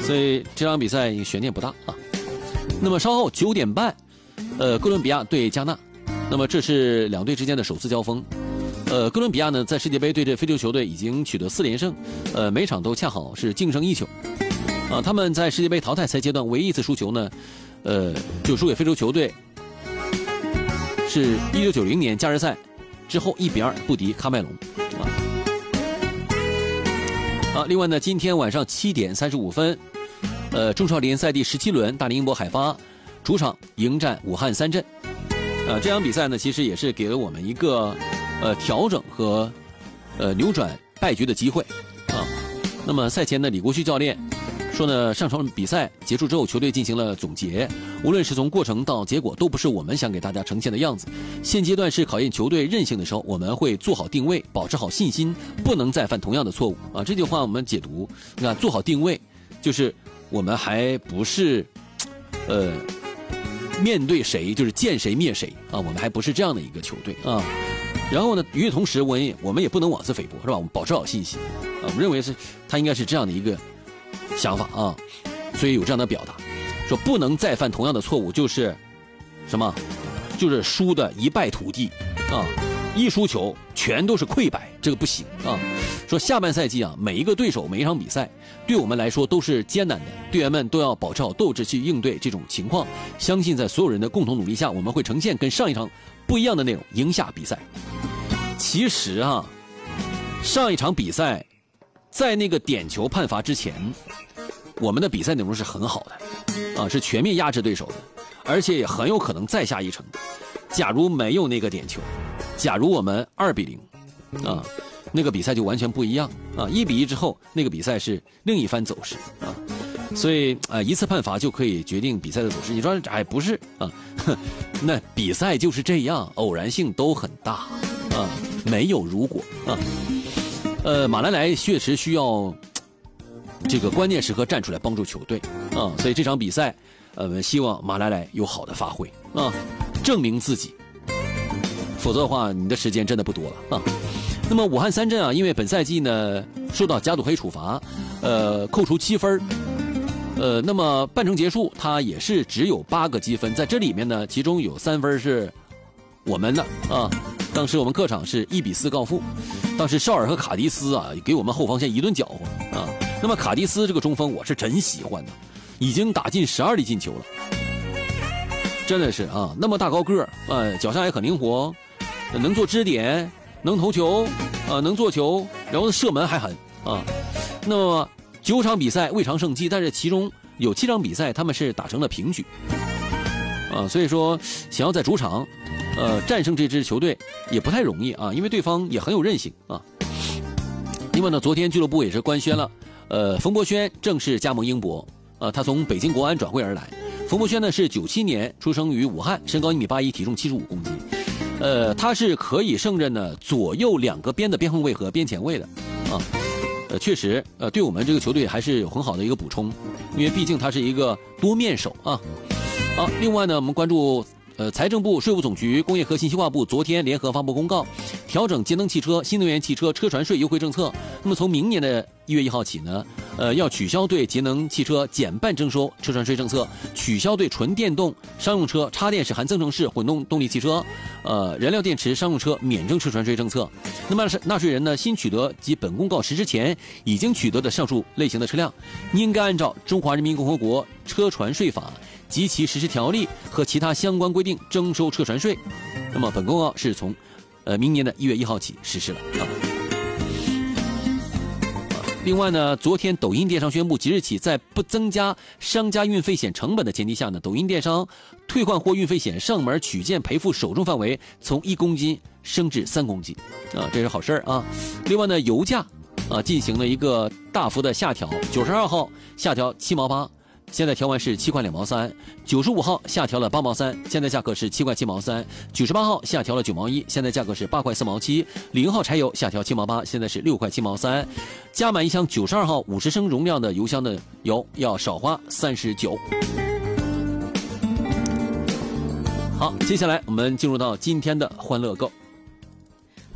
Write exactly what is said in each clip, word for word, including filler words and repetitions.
所以这场比赛悬念不大啊。那么稍后九点半，呃，哥伦比亚对加纳，那么这是两队之间的首次交锋。呃，哥伦比亚呢在世界杯对这非洲球队已经取得四连胜，呃，每场都恰好是净胜一球。啊，他们在世界杯淘汰赛阶段唯一一次输球呢，呃，就输给非洲球队，是一九九零年加时赛之后一比二不敌喀麦隆。啊，啊，另外呢，今天晚上七点三十五分，呃，中超联赛第十七轮，大连英博海发主场迎战武汉三镇。呃，这场比赛呢，其实也是给了我们一个呃调整和呃扭转败局的机会啊。那么赛前呢，李国旭教练说呢，上场比赛结束之后，球队进行了总结，无论是从过程到结果，都不是我们想给大家呈现的样子。现阶段是考验球队韧性的时候，我们会做好定位，保持好信心，不能再犯同样的错误啊。这句话我们解读，你看做好定位，就是我们还不是，呃。面对谁就是见谁灭谁啊！我们还不是这样的一个球队啊。然后呢，与此同时，我也我们也不能妄自菲薄，是吧？我们保持好信心啊。我们认为是他应该是这样的一个想法啊，所以有这样的表达，说不能再犯同样的错误，就是什么？就是输的一败涂地啊！一输球全都是溃败，这个不行啊。说下半赛季啊，每一个对手每一场比赛，对我们来说都是艰难的，队员们都要保持好斗志去应对这种情况。相信在所有人的共同努力下，我们会呈现跟上一场不一样的内容，赢下比赛。其实啊，上一场比赛在那个点球判罚之前，我们的比赛内容是很好的啊，是全面压制对手的，而且也很有可能再下一城。假如没有那个点球，假如我们二比零啊，那个比赛就完全不一样啊！一比一之后，那个比赛是另一番走势啊！所以啊、呃，一次判罚就可以决定比赛的走势。你说哎，不是啊？那比赛就是这样，偶然性都很大啊，没有如果啊。呃，马来莱确实需要这个关键时刻站出来帮助球队啊，所以这场比赛，呃，我们希望马来莱有好的发挥啊，证明自己。否则的话，你的时间真的不多了啊。那么武汉三镇啊，因为本赛季呢受到加杜黑处罚，呃，扣除七分，呃，那么半程结束，他也是只有八个积分，在这里面呢，其中有三分是我们的啊。当时我们客场是一比四告负，当时绍尔和卡迪斯啊给我们后防线一顿搅和啊。那么卡迪斯这个中锋我是真喜欢的，已经打进十二粒进球了，真的是啊，那么大高个儿，呃，脚下也很灵活。能做支点，能投球，啊、呃，能做球，然后射门还狠啊。那么九场比赛未尝胜绩，但是其中有七场比赛他们是打成了平局，啊，所以说想要在主场，呃，战胜这支球队也不太容易啊，因为对方也很有韧性啊。另外呢，昨天俱乐部也是官宣了，呃，冯博轩正式加盟英博，呃，他从北京国安转会而来。冯博轩呢是九七年出生于武汉，身高一米八一，体重七十五公斤。呃，他是可以胜任呢左右两个边的边后卫和边前卫的，啊，呃，确实，呃，对我们这个球队还是有很好的一个补充，因为毕竟他是一个多面手啊。好，另外呢，我们关注呃财政部、税务总局、工业和信息化部昨天联合发布公告，调整节能汽车、新能源汽车车船税优惠政策。那么从明年的一月一号起呢，呃，要取消对节能汽车减半征收车船税政策，取消对纯电动商用车、插电式含增程式混动动力汽车、呃燃料电池商用车免征车船税政策。那么纳税人呢，新取得及本公告实施前已经取得的上述类型的车辆，应该按照《中华人民共和国车船税法》及其实施条例和其他相关规定征收车船税。那么本公告是从呃明年的一月一号起实施了啊。另外呢，昨天抖音电商宣布，即日起在不增加商家运费险成本的前提下呢，抖音电商退换货运费险上门取件赔付首重范围从一公斤升至三公斤，啊，这是好事啊。另外呢，油价啊进行了一个大幅的下调，九十二号下调七毛八。现在调完是七块两毛三，九十五号下调了八毛三，现在价格是七块七毛三，九十八号下调了九毛一，现在价格是八块四毛七，零号柴油下调七毛八，现在是六块七毛三，加满一箱九十二号五十升容量的油箱的油要少花三十九。好，接下来我们进入到今天的欢乐购。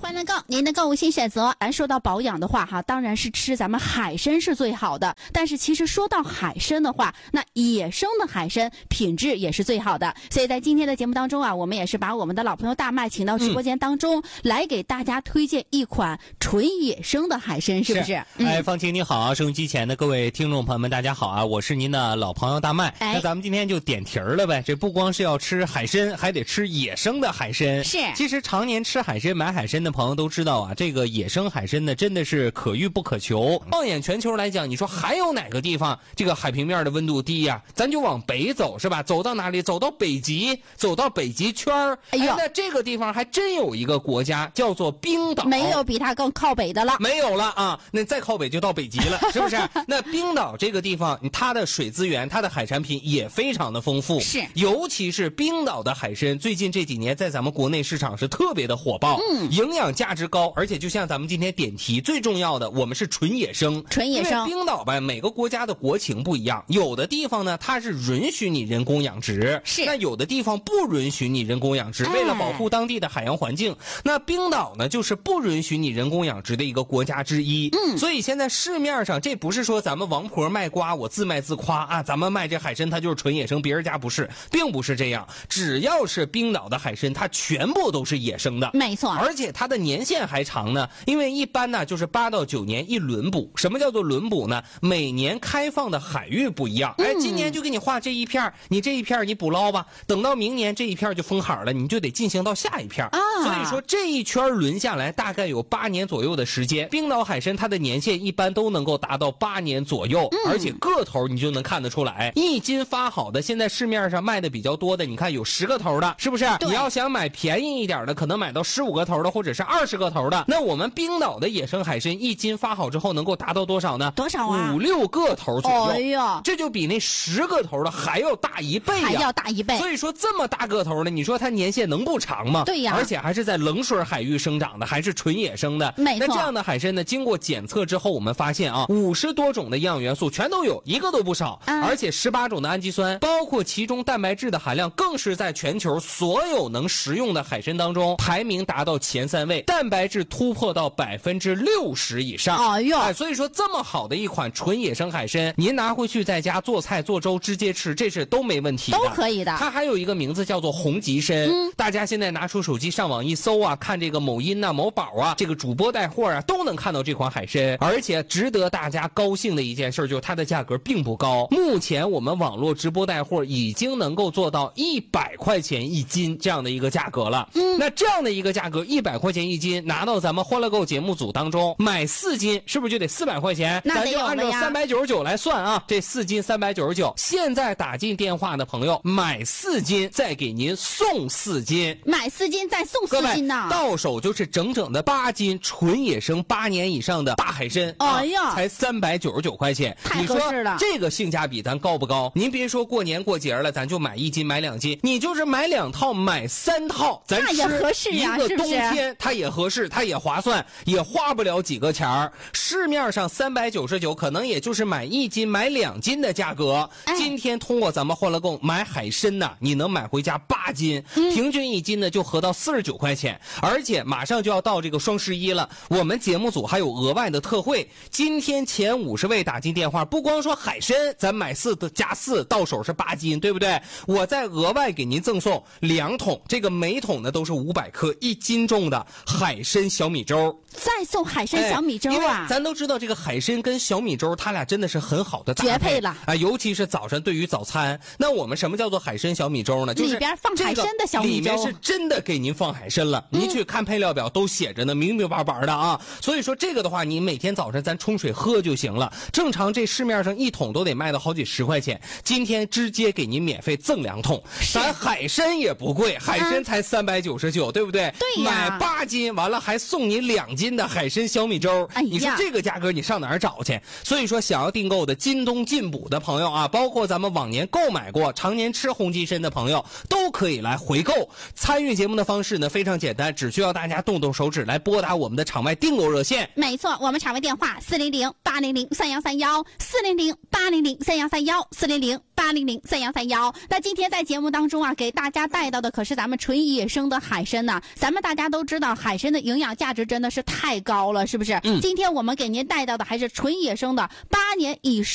欢乐购，您的购物新选择。咱说到保养的话哈，当然是吃咱们海参是最好的。但是其实说到海参的话，那野生的海参品质也是最好的。所以在今天的节目当中啊，我们也是把我们的老朋友大麦请到直播间当中，嗯、来给大家推荐一款纯野生的海参，是不是？是嗯、哎，方晴你好啊，收音机前的各位听众朋友们，大家好啊，我是您的老朋友大麦。哎、那咱们今天就点题儿了呗，这不光是要吃海参，还得吃野生的海参。 是， 其实常年吃海参、买海参的朋友都知道啊，这个野生海参呢，真的是可遇不可求。放眼全球来讲，你说还有哪个地方这个海平面的温度低呀、啊？咱就往北走是吧？走到哪里？走到北极，走到北极圈儿。哎呦，那这个地方还真有一个国家叫做冰岛， 没有比它更靠北的了。 没有了啊，那再靠北就到北极了，是不是？那冰岛这个地方，它的水资源、它的海产品也非常的丰富， 是， 尤其是冰岛的海参，最近这几年在咱们国内市场是特别的火爆，嗯，营养价值高，而且就像咱们今天点题，最重要的，我们是纯野生， 纯野生。 因为冰岛吧，每个国家的国情不一样，有的地方呢，它是允许你人工养殖， 是， 那有的地方不允许你人工养殖，为了保护当地的海洋环境，哎、那冰岛呢，就是不允许你人工养殖的一个国家之一。嗯，所以现在市面上，这不是说咱们王婆卖瓜，我自卖自夸啊，咱们卖这海参它就是纯野生，别人家不是，并不是这样。只要是冰岛的海参，它全部都是野生的， 没错， 而且它的年限还长呢，因为一般呢就是八到九年一轮捕。什么叫做轮捕呢？每年开放的海域不一样，哎，今年就给你划这一片，你这一片你捕捞吧，等到明年这一片就封海了，你就得进行到下一片啊。所以说这一圈轮下来大概有八年左右的时间。冰岛海参它的年限一般都能够达到八年左右，嗯、而且个头你就能看得出来，一斤发好的，现在市面上卖的比较多的，你看有十个头的，是不是？你要想买便宜一点的，可能买到十五个头的，或者是二十个头的。那我们冰岛的野生海参一斤发好之后能够达到多少呢？ 多少啊？ 五六个头左右。 哎呦， 这就比那十个头的还要大一倍呀， 还要大一倍。 所以说这么大个头的，你说它年限能不长吗？ 对呀， 而且还是在冷水海域生长的，还是纯野生的。 没错。 那这样的海参呢，经过检测之后，我们发现啊，五十多种的营养元素全都有，一个都不少，嗯、而且十八种的氨基酸，包括其中蛋白质的含量，更是在全球所有能食用的海参当中排名达到前三位，蛋白质突破到百分之六十以上。 哎呦， 哎，所以说这么好的一款纯野生海参，您拿回去在家做菜做粥直接吃，这是都没问题的， 都可以的。 它还有一个名字叫做红极参，嗯、大家现在拿出手机上网一搜啊，看这个某音啊、某宝啊，这个主播带货啊，都能看到这款海参。而且值得大家高兴的一件事就是它的价格并不高，目前我们网络直播带货已经能够做到一百块钱一斤这样的一个价格了。嗯，那这样的一个价格一百块钱一斤，拿到咱们欢乐购节目组当中买四斤，是不是就得四百块钱？ 那得有了呀， 咱就按照三百九十九来算啊，这四斤三百九十九。现在打进电话的朋友买四斤，再给您送四斤， 买四斤再送四斤呢， 到手就是整整的八斤纯野生八年以上的大海参。 哎呀， 啊、才三百九十九块钱， 太合适了。 这个性价比咱高不高？您别说过年过节了，咱就买一斤买两斤，你就是买两套买三套，咱吃那也合适呀， 一个冬天它也合适，它也划算，也花不了几个钱儿。市面上三百九十九，可能也就是买一斤买两斤的价格。哎、今天通过咱们欢乐购买海参呢，你能买回家八斤，嗯、平均一斤呢就合到四十九块钱，而且马上就要到这个双十一了，我们节目组还有额外的特惠。今天前五十位打进电话，不光说海参，咱买四加四到手是八斤，对不对？我再额外给您赠送两桶，这个每桶呢都是五百克，一斤重的海参小米粥。 再送海参小米粥啊！ 哎、因为咱都知道这个海参跟小米粥，它俩真的是很好的搭配， 绝配了啊！尤其是早晨对于早餐，那我们什么叫做海参小米粥呢？就是里边放海参的小米粥， 里面是真的给您放海参了。嗯、您去看配料表都写着呢，明明白白的啊。所以说这个的话，你每天早晨咱冲水喝就行了。正常这市面上一桶都得卖到好几十块钱，今天直接给您免费赠两桶。咱海参也不贵，海参才三百九十九，对不对？ 对呀， 买八斤完了还送你两斤的海参小米粥， 哎呀， 你说这个价格你上哪儿找去？所以说想要订购的京东进补的朋友啊，包括咱们往年购买过、常年吃红鸡参的朋友，都可以来回购。参与节目的方式呢非常简单，只需要大家动动手指来拨打我们的场外订购热线。 没错，我们场外电话四零零八零零三幺三幺，四零零八零零三幺三幺，四零零八八零零三幺三幺。那今天在节目当中啊，给大家带到的可是咱们纯野生的海参呢。咱们大家都知道，海参的营养价值真的是太高了，是不是？ 嗯， 今天我们给您带到的还是纯野生的八年以上